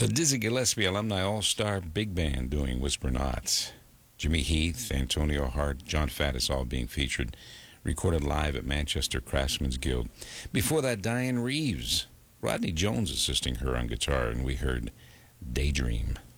The Dizzy Gillespie Alumni All-Star Big Band doing Whisper Nots. Jimmy Heath, Antonio Hart, John Faddis all being featured, recorded live at Manchester Craftsmen's Guild. Before that, Diane Reeves, Rodney Jones assisting her on guitar, and we heard Daydream.